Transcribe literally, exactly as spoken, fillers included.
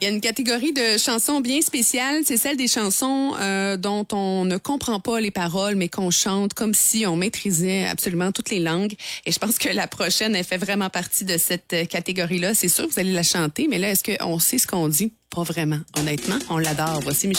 Il y a une catégorie de chansons bien spéciale, c'est celle des chansons euh, dont on ne comprend pas les paroles, mais qu'on chante comme si on maîtrisait absolument toutes les langues. Et je pense que la prochaine, elle fait vraiment partie de cette catégorie-là. C'est sûr que vous allez la chanter, mais là, est-ce qu'on sait ce qu'on dit? Pas vraiment. Honnêtement, on l'adore. Voici Michel.